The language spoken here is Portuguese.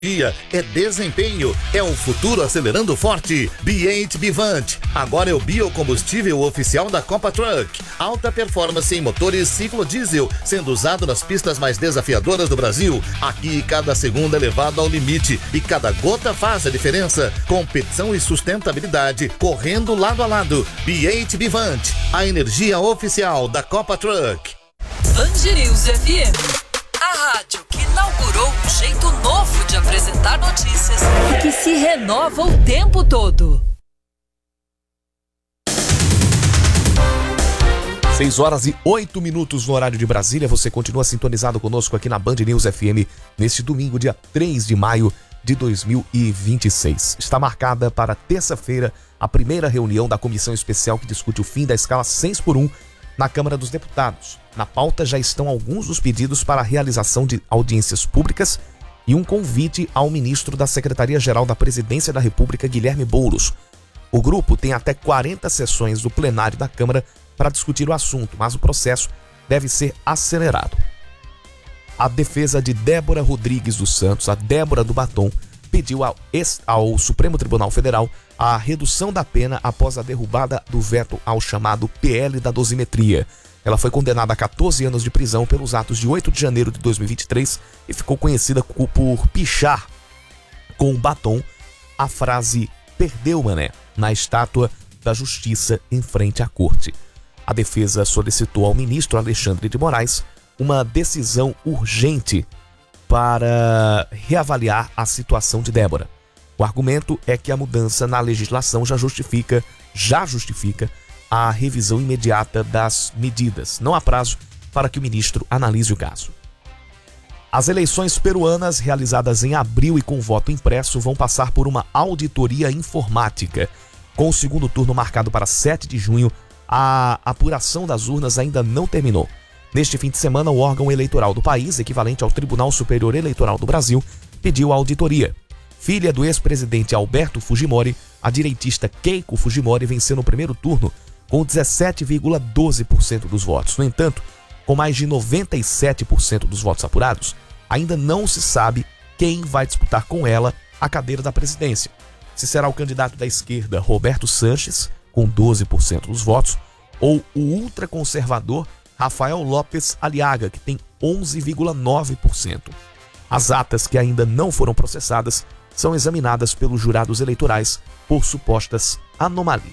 É desempenho, é o futuro acelerando forte. B8 Bivante, agora é o biocombustível oficial da Copa Truck. Alta performance em motores ciclo diesel, sendo usado nas pistas mais desafiadoras do Brasil. Aqui cada segundo é levado ao limite e cada gota faz a diferença. Competição e sustentabilidade correndo lado a lado. B8 Bivante, a energia oficial da Copa Truck. Band News FM. A rádio que inaugurou um jeito novo de apresentar notícias e que se renova o tempo todo. 6h08 no horário de Brasília. Você continua sintonizado conosco aqui na Band News FM neste domingo, dia 3 de maio de 2026. Está marcada para terça-feira a primeira reunião da comissão especial que discute o fim da escala 6x1 na Câmara dos Deputados. Na pauta já estão alguns dos pedidos para a realização de audiências públicas e um convite ao ministro da Secretaria-Geral da Presidência da República, Guilherme Boulos. O grupo tem até 40 sessões do plenário da Câmara para discutir o assunto, mas o processo deve ser acelerado. A defesa de Débora Rodrigues dos Santos, a Débora do Batom, pediu ao Supremo Tribunal Federal a redução da pena após a derrubada do veto ao chamado PL da dosimetria. Ela foi condenada a 14 anos de prisão pelos atos de 8 de janeiro de 2023 e ficou conhecida por pichar com o batom a frase "perdeu, mané" na estátua da Justiça em frente à corte. A defesa solicitou ao ministro Alexandre de Moraes uma decisão urgente para reavaliar a situação de Débora. O argumento é que a mudança na legislação já justifica a revisão imediata das medidas. Não há prazo para que o ministro analise o caso. As eleições peruanas realizadas em abril e com voto impresso vão passar por uma auditoria informática. Com o segundo turno marcado para 7 de junho, a apuração das urnas ainda não terminou. Neste fim de semana, o órgão eleitoral do país, equivalente ao Tribunal Superior Eleitoral do Brasil, pediu a auditoria. Filha do ex-presidente Alberto Fujimori, a direitista Keiko Fujimori venceu no primeiro turno com 17,12% dos votos. No entanto, com mais de 97% dos votos apurados, ainda não se sabe quem vai disputar com ela a cadeira da presidência. Se será o candidato da esquerda Roberto Sanches, com 12% dos votos, ou o ultraconservador Rafael Lopes Aliaga, que tem 11,9%. As atas que ainda não foram processadas são examinadas pelos jurados eleitorais por supostas anomalias.